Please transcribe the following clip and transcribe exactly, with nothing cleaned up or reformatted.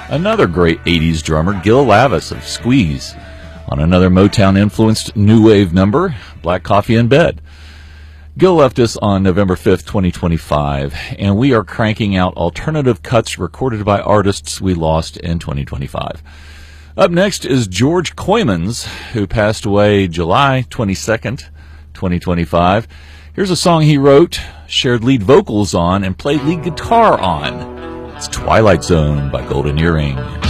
Another great eighties drummer, Gil Lavis of Squeeze, on another Motown-influenced new wave number, Black Coffee in Bed. Gil left us on November fifth, twenty twenty-five, and we are cranking out alternative cuts recorded by artists we lost in twenty twenty-five. Up next is George Coymans, who passed away July twenty-second, twenty twenty-five. Here's a song he wrote, shared lead vocals on, and played lead guitar on. It's Twilight Zone by Golden Earring.